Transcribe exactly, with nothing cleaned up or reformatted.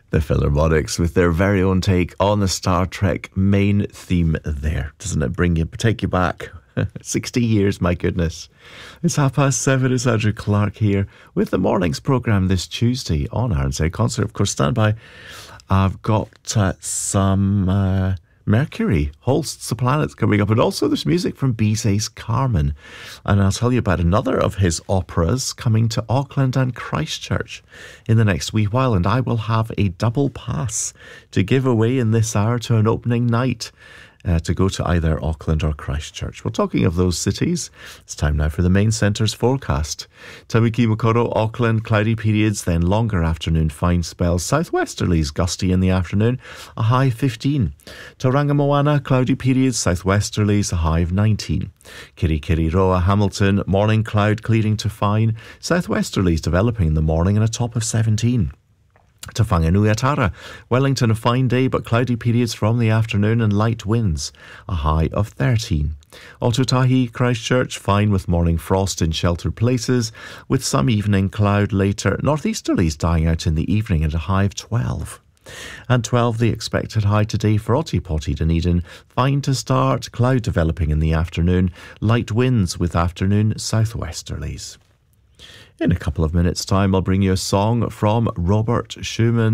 The Philharmonics with their very own take on the Star Trek main theme there. Doesn't it bring you, take you back? sixty years, my goodness. It's half past seven. It's Andrew Clark here with the morning's programme this Tuesday on R N Z Concert. Of course, stand by. I've got uh, some uh, Mercury, Holst's the Planets coming up, and also there's music from Bizet's Carmen. And I'll tell you about another of his operas coming to Auckland and Christchurch in the next wee while, and I will have a double pass to give away in this hour to an opening night. Uh, to go to either Auckland or Christchurch. Well, talking of those cities, it's time now for the main centre's forecast. Tamaki Makaurau, Auckland, cloudy periods, then longer afternoon fine spells. Southwesterlies gusty in the afternoon, a high fifteen. Tauranga Moana, cloudy periods, southwesterlies, a high of nineteen. Kirikiriroa, Hamilton, morning cloud clearing to fine. Southwesterlies developing in the morning and a top of seventeen. To Whanganui-a-Tara, Wellington a fine day but cloudy periods from the afternoon and light winds, a high of thirteen. Ōtautahi, Christchurch, fine with morning frost in sheltered places, with some evening cloud later, northeasterlies dying out in the evening and a high of twelve. And twelve the expected high today for Ōtepoti, Dunedin, fine to start, cloud developing in the afternoon, light winds with afternoon southwesterlies. In a couple of minutes' time, I'll bring you a song from Robert Schumann.